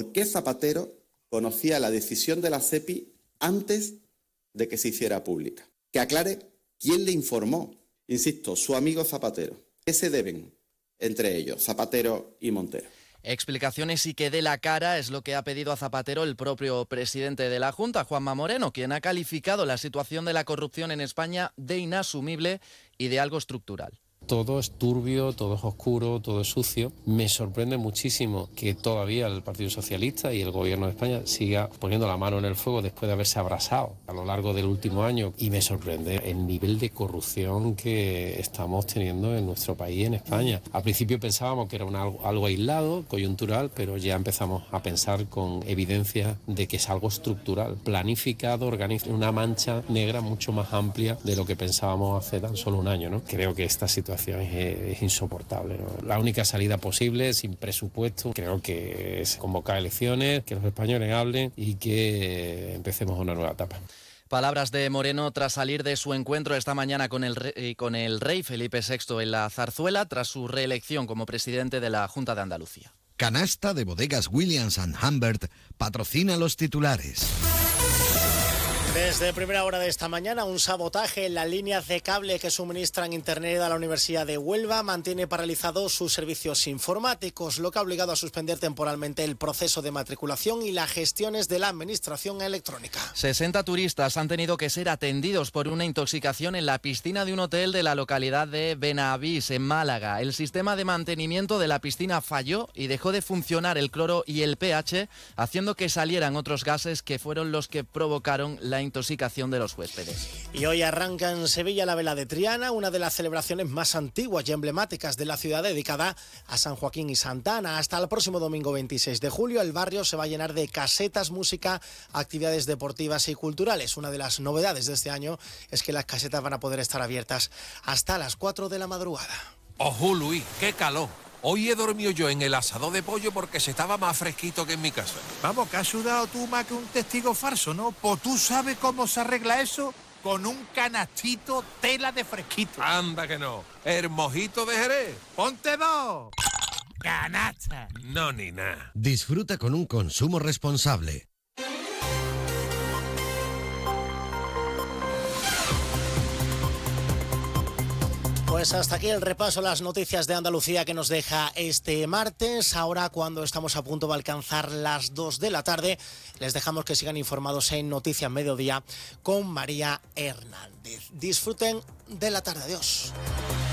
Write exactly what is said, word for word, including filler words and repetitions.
por qué Zapatero conocía la decisión de la SEPI antes de que se hiciera pública. Que aclare quién le informó. Insisto, su amigo Zapatero. ¿Qué se deben entre ellos, Zapatero y Montero? Explicaciones y que dé la cara es lo que ha pedido a Zapatero el propio presidente de la Junta, Juanma Moreno, quien ha calificado la situación de la corrupción en España de inasumible y de algo estructural. Todo es turbio, todo es oscuro, todo es sucio. Me sorprende muchísimo que todavía el Partido Socialista y el Gobierno de España siga poniendo la mano en el fuego después de haberse abrasado a lo largo del último año. Y me sorprende el nivel de corrupción que estamos teniendo en nuestro país, en España. Al principio pensábamos que era una, algo aislado, coyuntural, pero ya empezamos a pensar con evidencia de que es algo estructural, planificado, organizado, una mancha negra mucho más amplia de lo que pensábamos hace tan solo un año, ¿no? Creo que esta situación Es, es insoportable, ¿no? La única salida posible, sin presupuesto, creo que es convocar elecciones, que los españoles hablen y que empecemos una nueva etapa. Palabras de Moreno tras salir de su encuentro esta mañana con el, rey, con el rey Felipe sexto en la Zarzuela, tras su reelección como presidente de la Junta de Andalucía. Canasta de Bodegas Williams and Humbert patrocina los titulares. Desde primera hora de esta mañana, un sabotaje en las líneas de cable que suministran Internet a la Universidad de Huelva mantiene paralizados sus servicios informáticos, lo que ha obligado a suspender temporalmente el proceso de matriculación y las gestiones de la administración electrónica. sesenta turistas han tenido que ser atendidos por una intoxicación en la piscina de un hotel de la localidad de Benavís, en Málaga. El sistema de mantenimiento de la piscina falló y dejó de funcionar el cloro y el pH, haciendo que salieran otros gases que fueron los que provocaron la intoxicación de los huéspedes. Y hoy arranca en Sevilla la Vela de Triana, una de las celebraciones más antiguas y emblemáticas de la ciudad, dedicada a San Joaquín y Santa Ana. Hasta el próximo domingo veintiséis de julio, el barrio se va a llenar de casetas, música, actividades deportivas y culturales. Una de las novedades de este año es que las casetas van a poder estar abiertas hasta las cuatro de la madrugada. ¡Ojo, Luis! ¡Qué calor! Hoy he dormido yo en el asador de pollo porque se estaba más fresquito que en mi casa. Vamos, que has sudado tú más que un testigo falso, ¿no? Pues tú sabes cómo se arregla eso con un canastito tela de fresquito. Anda que no. El mojito de Jerez. ¡Ponte dos! ¡Canasta! No, ni nada. Disfruta con un consumo responsable. Pues hasta aquí el repaso a las noticias de Andalucía que nos deja este martes. Ahora, cuando estamos a punto de alcanzar las dos de la tarde, les dejamos que sigan informados en Noticias Mediodía con María Hernández. Disfruten de la tarde. Adiós.